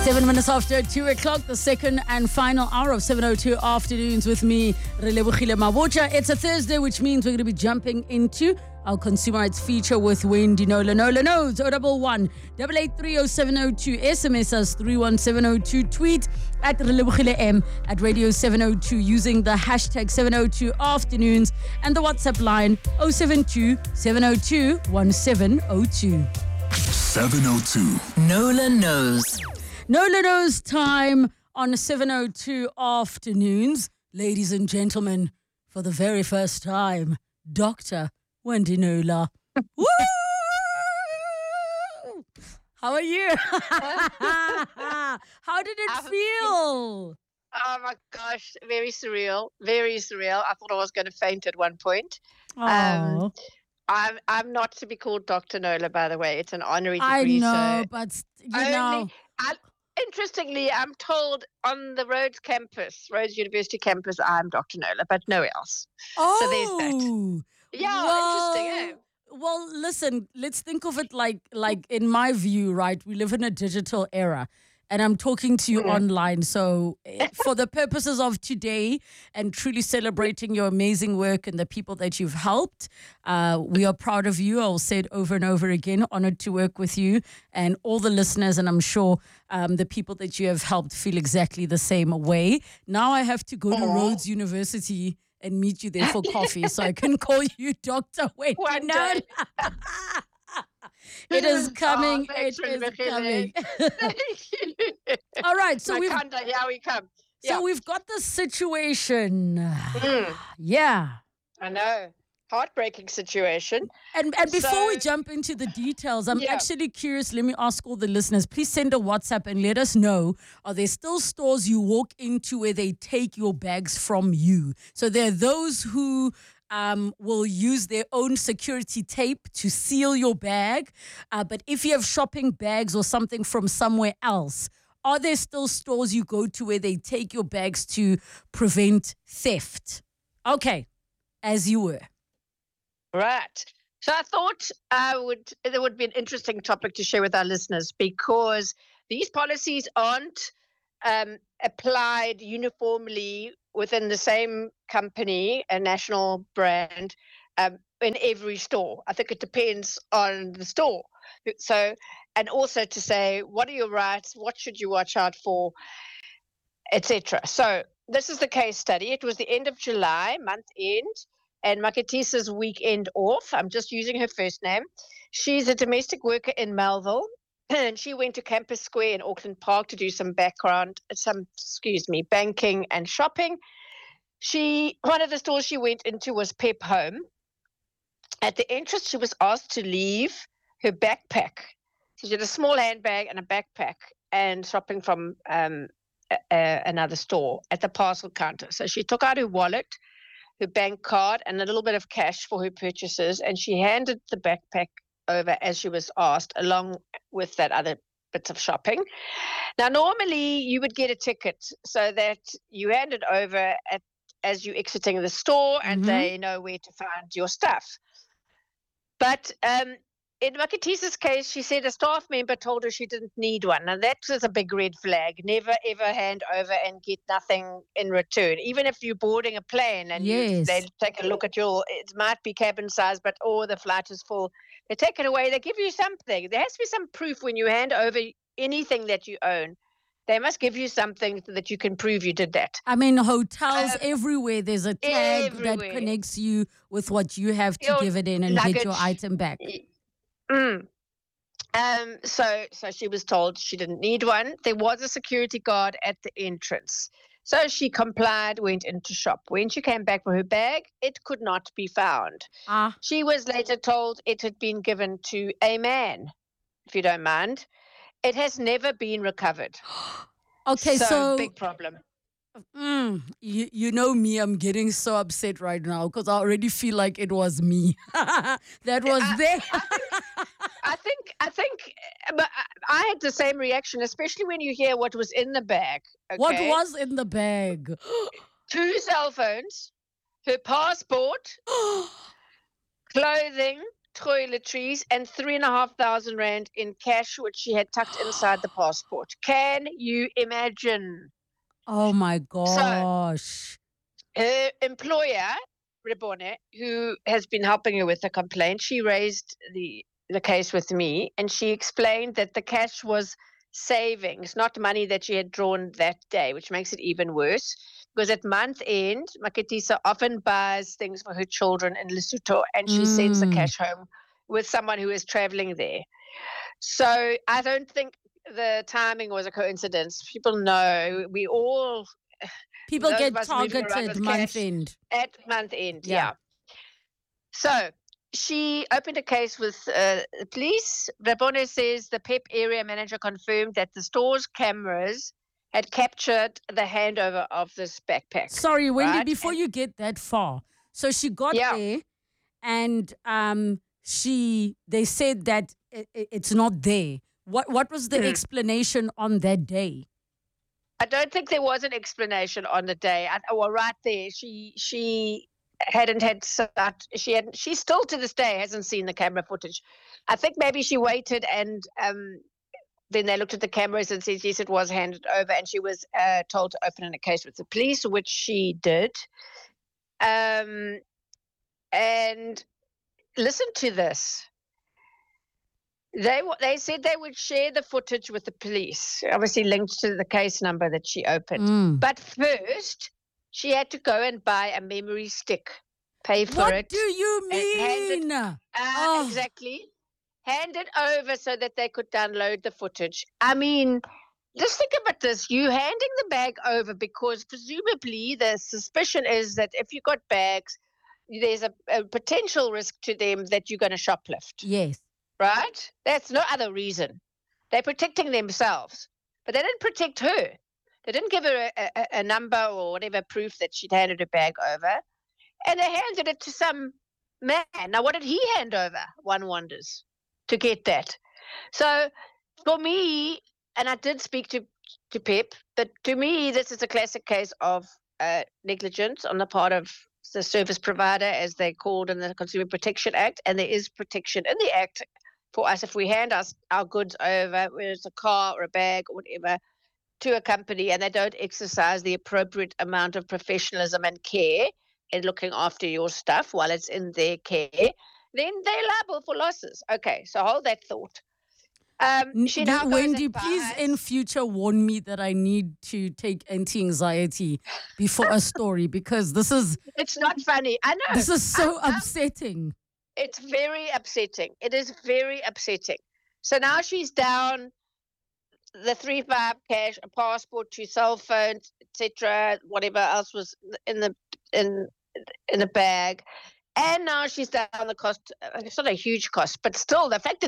7 minutes after 2 o'clock, the second and final hour of 7:02 afternoons with me, Relebohile Mabotja. It's a Thursday, which means we're going to be jumping into our consumer rights feature with Wendy Knowler. Knowler knows 011 8830702, SMS us 31702, tweet at Relebohile M at Radio 702 using the hashtag 702 afternoons and the WhatsApp line 072 702 1702. 702. Knowler knows. Knowler knows time on 7:02 afternoons. Ladies and gentlemen, for the very first time, Dr. Wendy Knowler. Woo! How are you? How did it feel? Oh my gosh, very surreal, very surreal. I thought I was going to faint at one point. Oh, I'm not to be called Dr. Knowler, by the way. It's an honorary I degree. know, So but you know. interestingly, I'm told on the Rhodes campus, Rhodes University campus, I'm Dr. Knowler, but nowhere else. Oh, So there's that. Yeah, interesting, eh? Well, listen, let's think of it like in my view, right? We live in a digital era. And I'm talking to you online. So for the purposes of today and truly celebrating your amazing work and the people that you've helped, we are proud of you. I'll say it over and over again, honored to work with you and all the listeners. And I'm sure the people that you have helped feel exactly the same way. Now I have to go to Rhodes University and meet you there for coffee so I can call you Dr. Wendy One Knowler. day. It is coming. Thanks, It is Rebecca. coming. Thank you. All right. So Here we come. Yeah. we've got the situation. Mm, Yeah. I know. Heartbreaking situation. And before we So- jump into the details, I'm Yeah. actually curious. Let me ask all the listeners, please send a WhatsApp and let us know, are there still stores you walk into where they take your bags from you? So there are those who will use their own security tape to seal your bag. But if you have shopping bags or something from somewhere else, are there still stores you go to where they take your bags to prevent theft? Okay, as you were. Right. So I thought it would be an interesting topic to share with our listeners because these policies aren't applied uniformly within the same company, a national brand, in every store. I think it depends on the store. So, and also to say, what are your rights? What should you watch out for, etc. So this is the case study. It was the end of July, month end, and Maketisa's weekend off. I'm just using her first name. She's a domestic worker in Melville, and she went to Campus Square in Auckland Park to do some banking and shopping. One of the stores she went into was Pep Home. At the entrance, she was asked to leave her backpack. So she had a small handbag and a backpack and shopping from another store at the parcel counter. So she took out her wallet, her bank card, and a little bit of cash for her purchases, and she handed the backpack over as she was asked, along with that other bits of shopping. Now, normally you would get a ticket so that you hand it over as you're exiting the store and they know where to find your stuff. But in Maketisa's case, she said a staff member told her she didn't need one. Now, that was a big red flag. Never, ever hand over and get nothing in return. Even if you're boarding a plane and they take a look at it might be cabin size, but the flight is full. They take it away. They give you something. There has to be some proof when you hand over anything that you own. They must give you something so that you can prove you did that. I mean, hotels everywhere, there's a tag that everywhere. connects you with what you have to Your give it in and get your luggage. item back. So she was told she didn't need one. There was a security guard at the entrance. So she complied, went into shop. When she came back for her bag, it could not be found. She was later told it had been given to a man, if you don't mind. It has never been recovered. Okay, so big problem. you know me, I'm getting so upset right now because I already feel like it was me that was there. I think, but I had the same reaction, especially when you hear what was in the bag. Okay? What was in the bag? 2 cell phones, her passport, clothing, toiletries, and 3,500 rand in cash, which she had tucked inside the passport. Can you imagine? Oh my So gosh. her employer, Rebone, who has been helping her with the complaint, she raised the case with me, and she explained that the cash was savings, not money that she had drawn that day, which makes it even worse. Because at month end, Maketisa often buys things for her children in Lesotho, and she sends the cash home with someone who is traveling there. So I don't think the timing was a coincidence. People know People those of get us moving around targeted with month cash end. at month end. Yeah. Yeah. So she opened a case with the police. Rabone says the PEP area manager confirmed that the store's cameras had captured the handover of this backpack. Sorry, Wendy, right? before you get that far. So she got there, and they said that it's not there. What was the explanation on that day? I don't think there was an explanation on the day. Well, right there, she hadn't had she still to this day hasn't seen the camera footage. I think maybe she waited, and then they looked at the cameras and said yes, it was handed over, and she was told to open a case with the police, which she did. And listen to this. They said they would share the footage with the police, obviously linked to the case number that she opened. But first, she had to go and buy a memory stick, pay for it. What do you mean? Exactly. Hand it over so that they could download the footage. I mean, just think about this. You handing the bag over because presumably the suspicion is that if you got bags, there's a potential risk to them that you're going to shoplift. Yes. Right? That's no other reason. They're protecting themselves. But they didn't protect her. They didn't give her a number or whatever proof that she'd handed her bag over. And they handed it to some man. Now, what did he hand over? One wonders, to get that. So for me, and I did speak to Pep, but to me, this is a classic case of negligence on the part of the service provider, as they're called in the Consumer Protection Act. And there is protection in the Act for us if we hand our goods over, whether it's a car or a bag or whatever, to a company, and they don't exercise the appropriate amount of professionalism and care in looking after your stuff while it's in their care, then they're liable for losses. Okay, so hold that thought. She now Wendy, please in future warn me that I need to take anti-anxiety before a story, because this is... It's not funny. I know. This is so upsetting. It's very upsetting. It is very upsetting. So now she's down the 3,500 cash, a passport, 2 cell phones, etc., whatever else was in the bag. And now she's down the cost. It's not a huge cost, but still the fact that